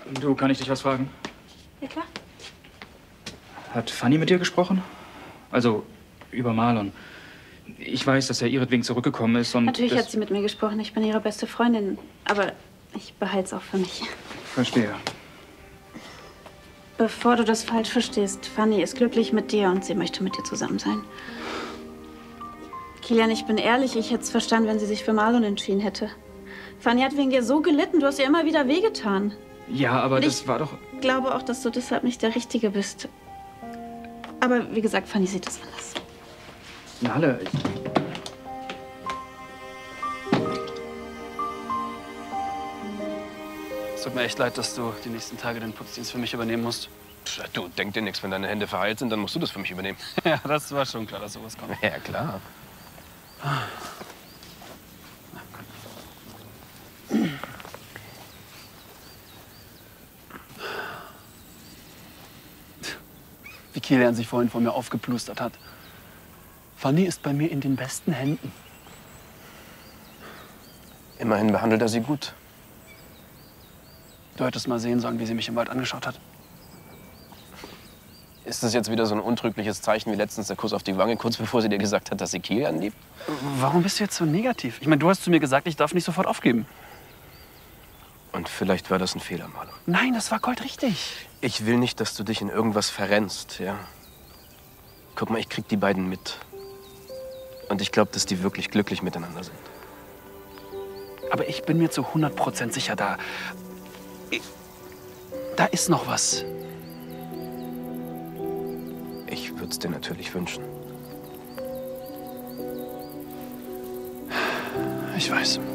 Du, kann ich dich was fragen? Ja, klar. Hat Fanny mit dir gesprochen? Also, über Marlon. Ich weiß, dass er ihretwegen zurückgekommen ist und... Natürlich hat sie mit mir gesprochen. Ich bin ihre beste Freundin. Aber ich behalte es auch für mich. Verstehe. Bevor du das falsch verstehst, Fanny ist glücklich mit dir und sie möchte mit dir zusammen sein. Kilian, ich bin ehrlich, ich hätte es verstanden, wenn sie sich für Marlon entschieden hätte. Fanny hat wegen dir so gelitten, du hast ihr immer wieder wehgetan. Ja, aber Und das war doch... Ich glaube auch, dass du deshalb nicht der Richtige bist. Aber wie gesagt, Fanny sieht es anders. Nalle, Es tut mir echt leid, dass du die nächsten Tage den Putzdienst für mich übernehmen musst. Du, denk dir nichts. Wenn deine Hände verheilt sind, dann musst du das für mich übernehmen. Ja, das war schon klar, dass sowas kommt. Ja, klar. Wie Kilian sich vorhin vor mir aufgeplustert hat. Fanny ist bei mir in den besten Händen. Immerhin behandelt er sie gut. Du hättest mal sehen sollen, wie sie mich im Wald angeschaut hat. Ist das jetzt wieder so ein untrügliches Zeichen wie letztens der Kuss auf die Wange, kurz bevor sie dir gesagt hat, dass sie Kilian liebt? Warum bist du jetzt so negativ? Ich meine, du hast zu mir gesagt, ich darf nicht sofort aufgeben. Und vielleicht war das ein Fehler, Marlon. Nein, das war goldrichtig. Ich will nicht, dass du dich in irgendwas verrennst, ja? Guck mal, ich krieg die beiden mit. Und ich glaube, dass die wirklich glücklich miteinander sind. Aber ich bin mir zu 100% sicher, da ist noch was. Ich würde es dir natürlich wünschen. Ich weiß.